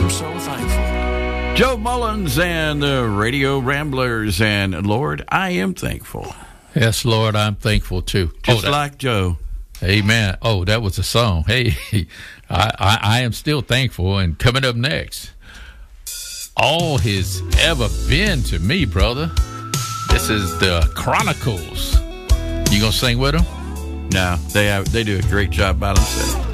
am so thankful. Joe Mullins and the Radio Ramblers, and Lord, I am thankful. Yes, Lord, I'm thankful too. Just like Joe. Amen. Oh, that was a song. Hey, I am still thankful. And coming up next, all has ever been to me, brother. This is the Chronicles. You gonna sing with them? No, they do a great job by themselves.